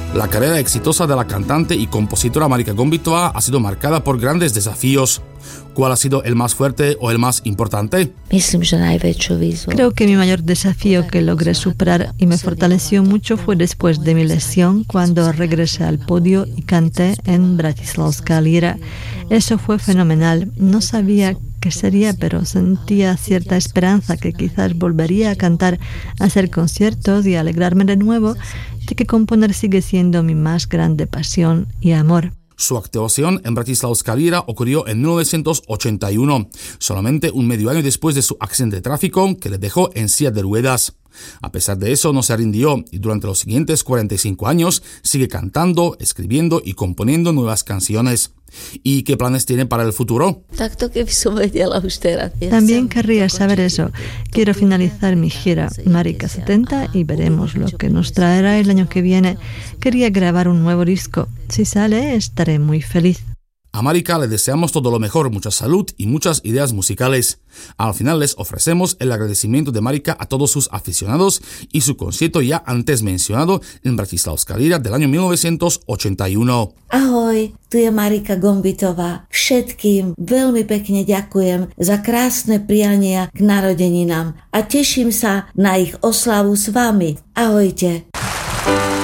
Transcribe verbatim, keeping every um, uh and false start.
La carrera exitosa de la cantante y compositora Marika Gombitová ha sido marcada por grandes desafíos. ¿Cuál ha sido el más fuerte o el más importante? Creo que mi mayor desafío que logré superar y me fortaleció mucho fue después de mi lesión, cuando regresé al podio y canté en Bratislavská Líra. Eso fue fenomenal. No sabía qué sería, pero sentía cierta esperanza que quizás volvería a cantar, a hacer conciertos y alegrarme de nuevo, ya que componer sigue siendo mi más grande pasión y amor. Su actuación en Bratislavská Líra ocurrió en mil novecientos ochenta y uno, solamente un medio año después de su accidente de tráfico que le dejó en silla de ruedas. A pesar de eso, no se rindió y durante los siguientes cuarenta y cinco años sigue cantando, escribiendo y componiendo nuevas canciones. ¿Y qué planes tiene para el futuro? También querría saber eso. Quiero finalizar mi gira Marika setenta y veremos lo que nos traerá el año que viene. Quería grabar un nuevo disco. Si sale, estaré muy feliz. A Marika le deseamos todo lo mejor, mucha salud y muchas ideas musicales. Al final les ofrecemos el agradecimiento de Marika a todos sus aficionados y su concierto ya antes mencionado en Bratislavská Líra del año mil novecientos ochenta y uno. Ahoj, tu je Marika Gombitová. Všetkým veľmi pekne ďakujem za krásne priania k narodeninám a teším sa na ich oslavu s vami. Ahojte.